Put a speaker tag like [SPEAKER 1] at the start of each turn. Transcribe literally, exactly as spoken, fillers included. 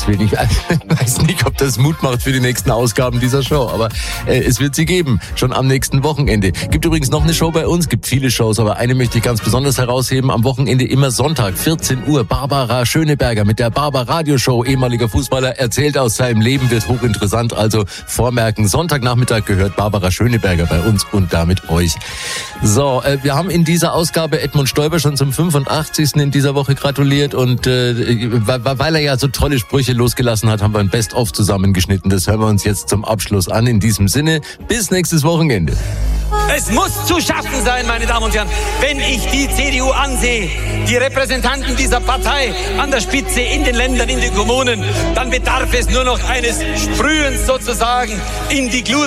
[SPEAKER 1] Willen. Ich weiß nicht, ob das Mut macht für die nächsten Ausgaben dieser Show, aber äh, es wird sie geben, schon am nächsten Wochenende. Gibt übrigens noch eine Show bei uns, gibt viele Shows, aber eine möchte ich ganz besonders herausheben. Am Wochenende immer Sonntag, vierzehn Uhr, Barbara Schöneberger mit der Barbar Radio Show. Ehemaliger Fußballer erzählt aus seinem Leben, wird hochinteressant. Also vormerken, Sonntagnachmittag gehört Barbara Schöneberger bei uns und damit euch. So, äh, wir haben in dieser Ausgabe Edmund Stoiber schon zum fünfundachtzigsten in dieser Woche gratuliert und äh, weil er ja so tolle Sprüche losgelassen hat, haben wir ein Best-of zusammengeschnitten. Das hören wir uns jetzt zum Abschluss an. In diesem Sinne, bis nächstes Wochenende.
[SPEAKER 2] Es muss zu schaffen sein, meine Damen und Herren, wenn ich die C D U ansehe, die Repräsentanten dieser Partei an der Spitze in den Ländern, in den Kommunen, dann bedarf es nur noch eines Sprühens sozusagen in die Glut.